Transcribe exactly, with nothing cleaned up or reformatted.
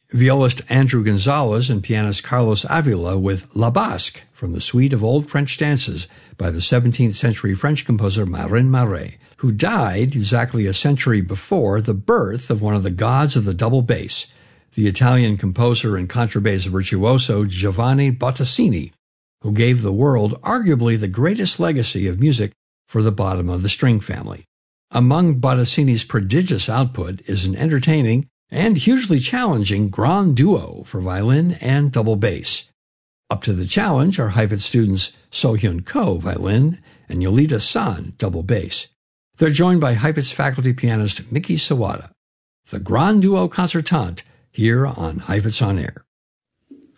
violist Andrew Gonzalez and pianist Carlos Avila with La Basque from the suite of old French dances by the seventeenth century French composer Marin Marais, who died exactly a century before the birth of one of the gods of the double bass, the Italian composer and contrabass virtuoso Giovanni Bottesini, who gave the world arguably the greatest legacy of music for the bottom of the string family. Among Bottesini's prodigious output is an entertaining and hugely challenging grand duo for violin and double bass. Up to the challenge are Heifetz students So-Hyun Ko, violin, and Yolita San, double bass. They're joined by Heifetz faculty pianist Miki Sawada. The Grand Duo Concertante, here on Heifetz On Air.